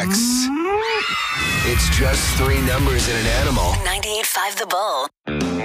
X. It's just three numbers and an animal. 98.5 The Bull.